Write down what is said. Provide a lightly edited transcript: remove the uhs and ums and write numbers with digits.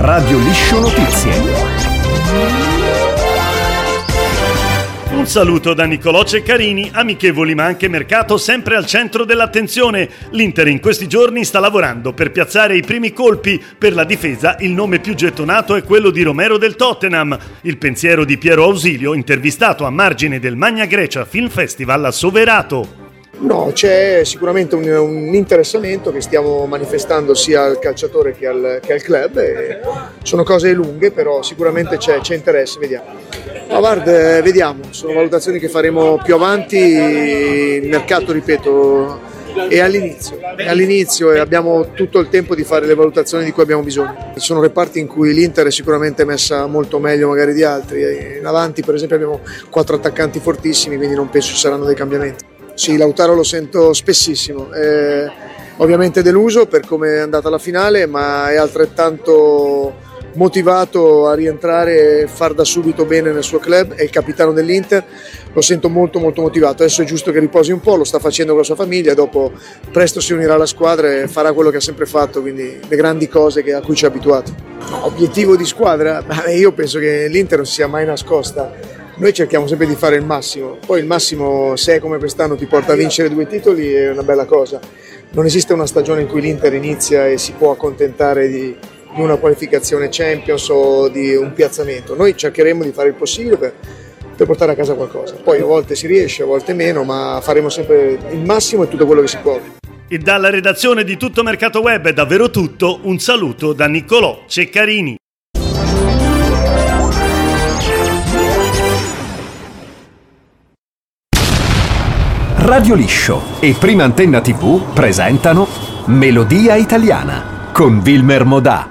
Radio Liscio Notizie. Un saluto da Niccolò Ceccarini, amichevoli ma anche mercato sempre al centro dell'attenzione. L'Inter in questi giorni sta lavorando per piazzare i primi colpi. Per la difesa il nome più gettonato è quello di Romero del Tottenham. Il pensiero di Piero Ausilio, intervistato a margine del Magna Grecia Film Festival a Soverato. No, c'è sicuramente un interessamento che stiamo manifestando sia al calciatore che al club. Sono cose lunghe, però sicuramente c'è interesse, vediamo. Ma guarda, vediamo, sono valutazioni che faremo più avanti. Il mercato, ripeto, è all'inizio e abbiamo tutto il tempo di fare le valutazioni di cui abbiamo bisogno. Ci sono reparti in cui l'Inter è sicuramente messa molto meglio magari di altri. In avanti, per esempio, abbiamo 4 attaccanti fortissimi, quindi non penso ci saranno dei cambiamenti. Sì, Lautaro lo sento spessissimo, ovviamente deluso per come è andata la finale, ma è altrettanto motivato a rientrare e far da subito bene nel suo club. È il capitano dell'Inter, lo sento molto motivato. Adesso è giusto che riposi un po', lo sta facendo con la sua famiglia, dopo presto si unirà alla squadra e farà quello che ha sempre fatto, quindi le grandi cose a cui ci ha abituato. Obiettivo di squadra? Io penso che l'Inter non si sia mai nascosta. Noi cerchiamo sempre di fare il massimo, poi il massimo, se è come quest'anno, ti porta a vincere 2 titoli, è una bella cosa. Non esiste una stagione in cui l'Inter inizia e si può accontentare di una qualificazione Champions o di un piazzamento. Noi cercheremo di fare il possibile per portare a casa qualcosa. Poi a volte si riesce, a volte meno, ma faremo sempre il massimo e tutto quello che si può. E dalla redazione di Tutto Mercato Web è davvero tutto. Un saluto da Niccolò Ceccarini. Radio Liscio e Prima Antenna TV presentano Melodia Italiana con Wilmer Modà.